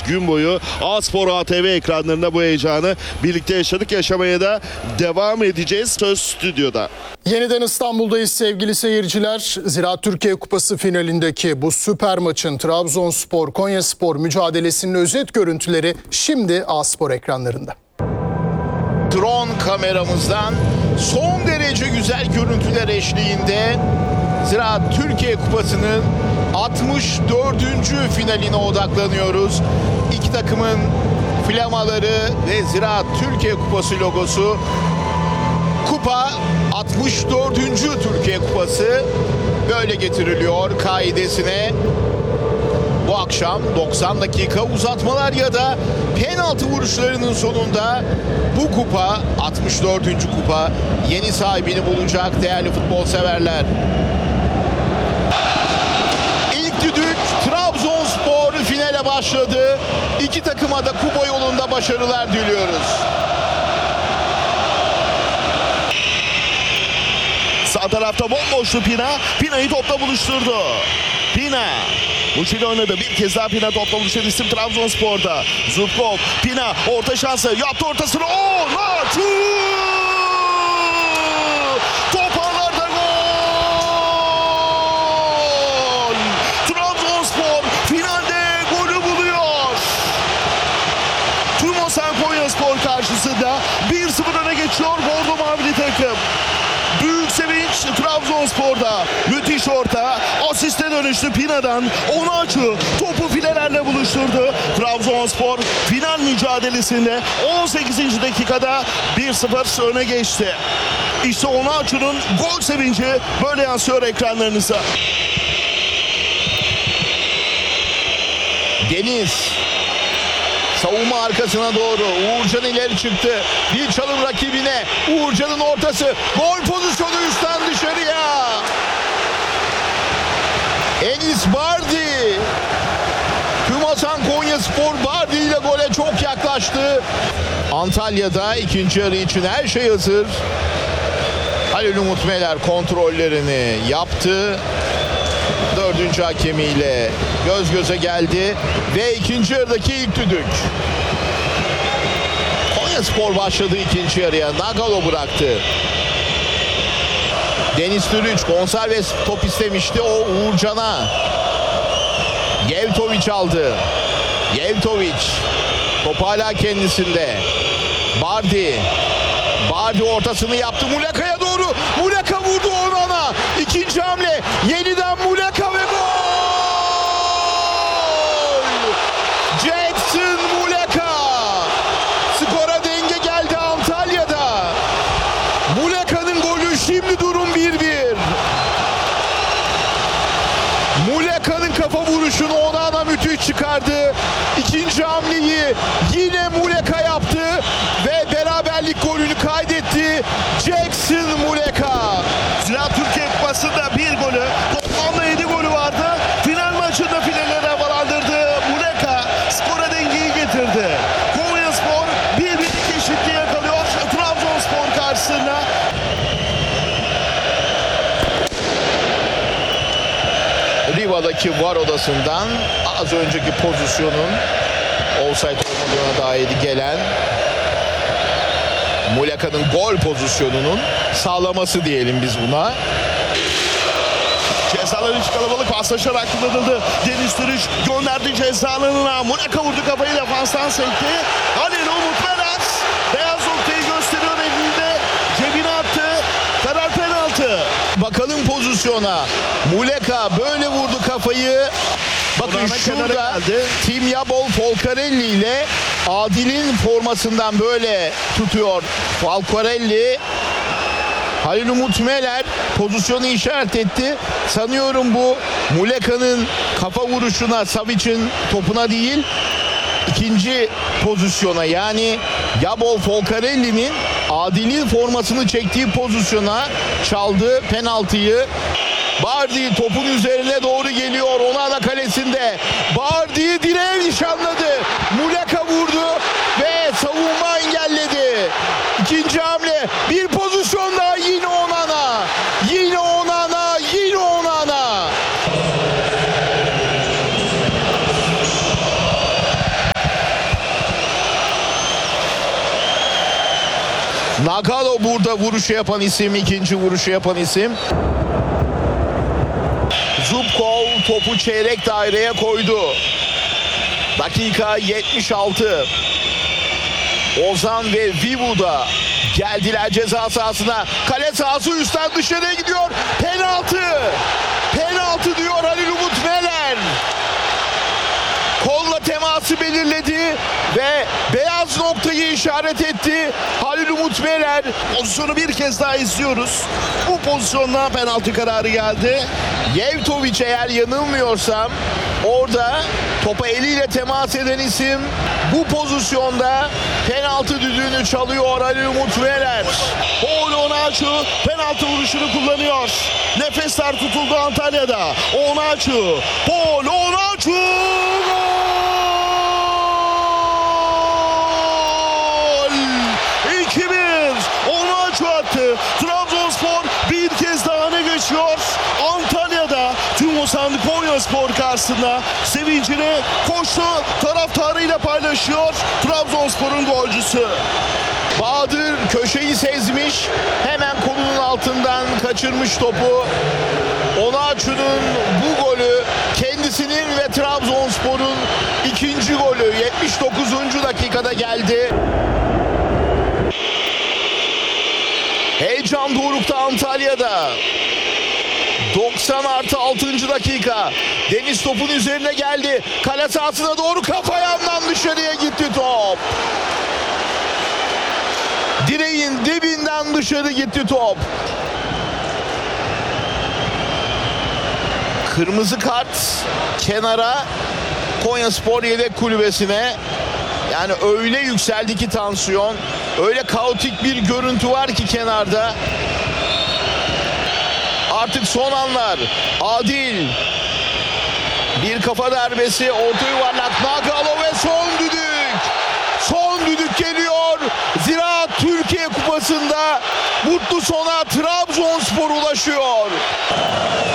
gün boyu A-Spor ATV ekranlarında bu heyecanı birlikte yaşadık. Yaşamaya da devam edeceğiz. Söz stüdyoda. Yeniden İstanbul'dayız sevgili seyirciler. Ziraat Türkiye Kupası finalindeki bu süper maçın Trabzonspor Konyaspor mücadelesinin özet görüntüleri şimdi A-Spor ekranlarında. Drone kameramızdan son derece güzel görüntüler eşliğinde Ziraat Türkiye Kupası'nın 64. finaline odaklanıyoruz. İki takımın flamaları ve Ziraat Türkiye Kupası logosu. Kupa 64. Türkiye Kupası böyle getiriliyor kaidesine. Bu akşam 90 dakika uzatmalar ya da penaltı vuruşlarının sonunda bu kupa 64. kupa yeni sahibini bulacak değerli futbol severler. İlk düdük Trabzonspor finale başladı. İki takıma da kupa yolunda başarılar diliyoruz. Sağ tarafta bomboştu Pina. Pina'yı topla buluşturdu. Pina. Uçuyla oynadı. Bir kez daha Pina topla buluşan isim Trabzonspor'da. Zubkov. Pina orta şansı. Yaptı ortasını. Onaçu! Toparlarda gol! Trabzonspor finalde golü buluyor. Tumosan Konyaspor karşısında 1-0 öne geçiyor Bordo Mavili takım. Büyük sevinç Trabzonspor'da. Müthiş orta. Asiste dönüştü Pina'dan. Onaçu topu filelerle buluşturdu. Trabzonspor final mücadelesinde 18. dakikada 1-0 öne geçti. İşte Onaçu'nun gol sevinci böyle yansıyor ekranlarınıza. Deniz savunma arkasına doğru. Uğurcan ileri çıktı. Bir çalım rakibine. Uğurcan'ın ortası. Gol pozisyonu üstten dışarıya. Enis Bardi. Tümasan Konyaspor Bardi ile gole çok yaklaştı. Antalya'da ikinci yarı için her şey hazır. Halil Umut Meler kontrollerini yaptı. Dördüncü hakemiyle göz göze geldi ve ikinci yarıdaki ilk düdük. Konyaspor başladı ikinci yarıya. Nagalo bıraktı. Deniz Türüç Gonçalves top istemişti. O Uğurcan'a. Yevtoviç aldı. Yevtoviç. Top hala kendisinde. Bardi. Bardi ortasını yaptı. Muleka'ya doğru. Muleka vurdu Onan'a. İkinci hamle. Yeniden Muleka ve gol! Jackson Muleka. Skora denge geldi Antalya'da. Muleka'nın golü, şimdi durum 1-1. Muleka'nın kafa vuruşunu Onana müthiş çıkardı. İkinci hamleyi yine Muleka yaptı ve beraberlik golünü kaydetti. Jackson Muleka. Ziraat Türkiye Kupası'nda bir golü, toplamda 7 golü vardı. Final maçında finallere havalandırdı. Muleka skora dengeyi getirdi. Konyaspor 1-1 eşitliği yakalıyor Trabzonspor karşısında. Riva'daki VAR odasından az önceki pozisyonun offside olmadığına dair gelen Muleka'nın gol pozisyonunun sağlaması diyelim biz buna. Cezalar iç kalabalık paslaşarak kullanıldı. Deniz Türüç gönderdi ceza alanına. Muleka vurdu kafayı, defanstan sekti. Halil Umut Meler beyaz noktayı gösteriyor elinde. Cebine attı. Karar penaltı. Bakalım pozisyona. Muleka böyle vurdu kafayı. Bakın Orana şurada kenara geldi. Tim Yabol Folcarelli ile Adil'in formasından böyle tutuyor Folcarelli. Halil Umut Meler pozisyonu işaret etti. Sanıyorum bu Muleka'nın kafa vuruşuna, Savic'in topuna değil, ikinci pozisyona, yani Yabol Folcarelli'nin Adil'in formasını çektiği pozisyona çaldı penaltıyı. Bardi topun üzerine doğru geliyor. Onana kalesinde. Bardi direğe nişanladı. Muleka vurdu ve savunma engelledi. İkinci hamle. Bir pozisyon daha, yine Onana. Yine Onana. Yine Onana. Nagalo burada vuruşu yapan isim, ikinci vuruşu yapan isim. Zubkov topu çeyrek daireye koydu. Dakika 76. Ozan ve Vivu'da geldiler ceza sahasına. Kale sahası üstten dışarıya gidiyor. Penaltı. Penaltı diyor Halil Umut Meler. Kolla teması belirledi ve beyaz noktayı işaret etti Halil Umut Meler. Pozisyonu bir kez daha izliyoruz. Bu pozisyonda penaltı kararı geldi. Yevtovic eğer yanılmıyorsam orada topa eliyle temas eden isim bu pozisyonda penaltı düdüğünü çalıyor Halil Umut Meler. Paul Onaçu penaltı vuruşunu kullanıyor. Nefesler tutuldu Antalya'da. Onaçu, Paul Onaçu gol! 2-1 Onaçu attı. Trabzonspor bir kez daha öne geçiyor. Antalya'da Tümosan Konyaspor karşısında sevincini koştu taraftarıyla paylaşıyor Trabzonspor'un golcüsü. Bahadır köşeyi sezmiş, hemen kolunun altından kaçırmış topu. Onaçu'nun bu golü kendisinin ve Trabzonspor'un ikinci golü 79. dakikada geldi. Heyecan dorukta Antalya'da. 90+6. dakika. Deniz topun üzerine geldi. Kale sahasına doğru kafa yandan dışarıya gitti top. Direğin dibinden dışarı gitti top. Kırmızı kart kenara Konyaspor yedek kulübesine. Yani öyle yükseldi ki tansiyon. Öyle kaotik bir görüntü var ki kenarda. Artık son anlar. Adil. Bir kafa darbesi. Orta yuvarlak. Nagalo ve son düdük. Son düdük geliyor. Ziraat Türkiye Kupası'nda mutlu sona Trabzonspor ulaşıyor.